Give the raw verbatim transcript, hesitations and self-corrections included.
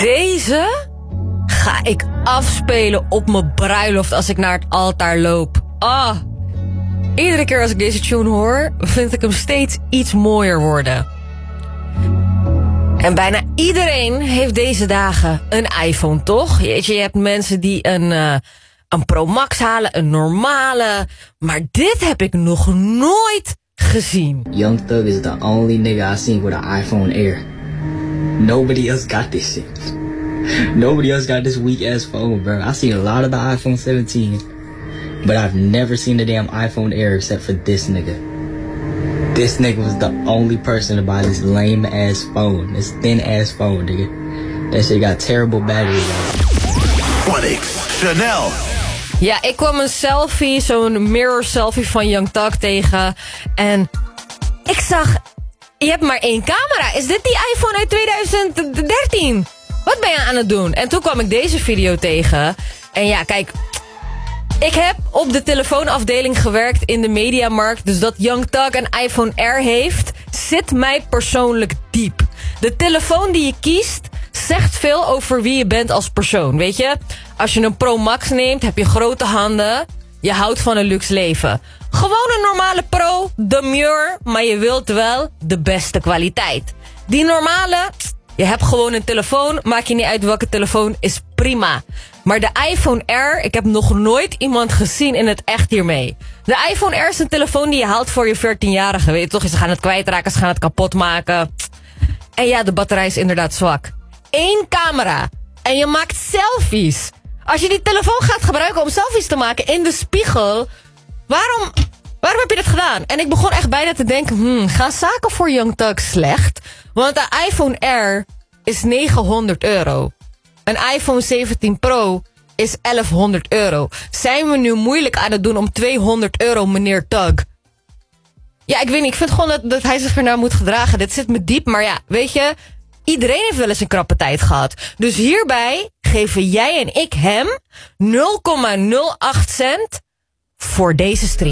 Deze ga ik afspelen op mijn bruiloft als ik naar het altaar loop. Ah, iedere keer als ik deze tune hoor, vind ik hem steeds iets mooier worden. En bijna iedereen heeft deze dagen een iPhone, toch? Jeetje, je hebt mensen die een, uh, een Pro Max halen, een normale. Maar dit heb ik nog nooit gezien. Young Thug is the only nigga I seen with an iPhone Air. Nobody else got this shit. Nobody else got this weak ass phone, bro. I seen a lot of the iPhone seventeen, but I've never seen the damn iPhone Air except for this nigga. This nigga was the only person to buy this lame ass phone, this thin ass phone, nigga. That shit got terrible battery life. Onyx, Chanel. Ja, ik kwam een selfie, zo'n mirror selfie van Young Thug tegen. En ik zag, je hebt maar één camera. Is dit die iPhone uit twintig dertien? Wat ben je aan het doen? En toen kwam ik deze video tegen. En ja, kijk, ik heb op de telefoonafdeling gewerkt in de mediamarkt. Dus dat Young Thug een iPhone Air heeft, zit mij persoonlijk diep. De telefoon die je kiest zegt veel over wie je bent als persoon. Weet je, als je een Pro Max neemt, heb je grote handen. Je houdt van een luxe leven. Gewoon een normale Pro, demure, maar je wilt wel de beste kwaliteit. Die normale, je hebt gewoon een telefoon, maakt je niet uit welke telefoon, is prima. Maar de iPhone Air, ik heb nog nooit iemand gezien in het echt hiermee. De iPhone Air is een telefoon die je haalt voor je veertienjarige. Weet je toch, ze gaan het kwijtraken, ze gaan het kapot maken. En ja, de batterij is inderdaad zwak. Eén camera. En je maakt selfies. Als je die telefoon gaat gebruiken om selfies te maken in de spiegel, waarom, waarom heb je dat gedaan? En ik begon echt bijna te denken, hmm, gaan zaken voor Young Thug slecht? Want de iPhone Air is negenhonderd euro. Een iPhone zeventien Pro is elfhonderd euro. Zijn we nu moeilijk aan het doen om tweehonderd euro, meneer Thug? Ja, ik weet niet. Ik vind gewoon dat, dat hij zich ernaar moet gedragen. Dit zit me diep, maar ja, weet je, iedereen heeft wel eens een krappe tijd gehad. Dus hierbij geven jij en ik hem nul komma nul acht cent voor deze stream.